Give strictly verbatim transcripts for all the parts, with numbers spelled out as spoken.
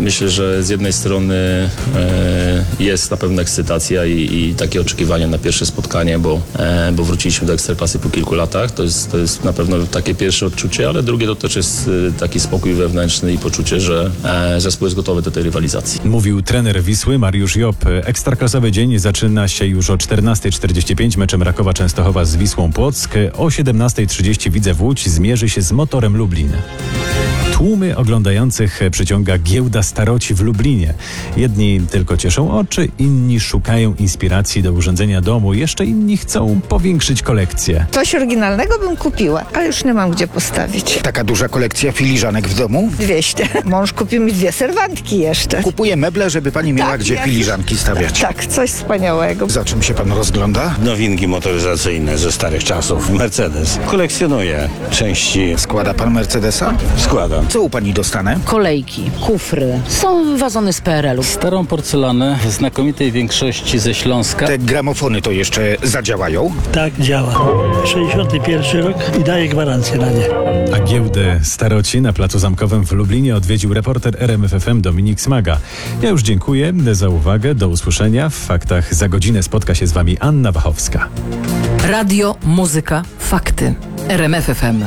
Myślę, że z jednej strony e, jest na pewno ekscytacja i, i takie oczekiwania na pierwsze spotkanie, bo, e, bo wróciliśmy do Ekstraklasy po kilku latach. To jest, to jest na pewno takie pierwsze odczucie, ale drugie to też jest e, taki spokój wewnętrzny i poczucie, że e, zespół jest gotowy do tej rywalizacji. Mówił trener Wisły Mariusz Job. Ekstraklasowy dzień zaczyna się już o czternasta czterdzieści pięć meczem Rakowa Częstochowa z Wisłą Płock. O siedemnasta trzydzieści Widzew Łódź zmierzy się z Motorem Lublin. Tłumy oglądających przyciąga giełda staroci w Lublinie. Jedni tylko cieszą oczy, inni szukają inspiracji do urządzenia domu, jeszcze inni chcą powiększyć kolekcję. Coś oryginalnego bym kupiła, ale już nie mam gdzie postawić. Taka duża kolekcja filiżanek w domu? dwieście. Mąż kupił mi dwie serwantki jeszcze. Kupuje meble, żeby pani miała Tak, gdzie ja- filiżanki stawiać. Tak, coś wspaniałego. Za czym się pan rozgląda? Nowinki motoryzacyjne ze starych czasów. Mercedes. Kolekcjonuję części. Składa pan Mercedesa? Składam. Co u pani dostanę? Kolejki, kufry. Są wazony z P R L u. Starą porcelanę w znakomitej większości ze Śląska. Te gramofony to jeszcze zadziałają? Tak, działa. sześćdziesiąty pierwszy rok i daje gwarancję na nie. A giełdę staroci na Placu Zamkowym w Lublinie odwiedził reporter R M F F M Dominik Smaga. Ja już dziękuję za uwagę. Do usłyszenia. W Faktach za godzinę spotka się z wami Anna Wachowska. Radio, muzyka, fakty. R M F F M.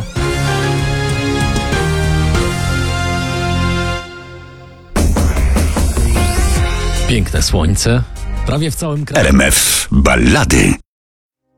Piękne słońce, prawie w całym kraju. R M F Ballady.